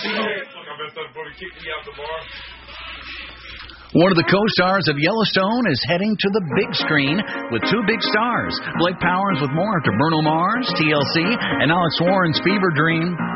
One of the co-stars of Yellowstone is heading to the big screen with two big stars. Blake Powers with more after Bruno Mars, TLC, and Alex Warren's Fever Dream.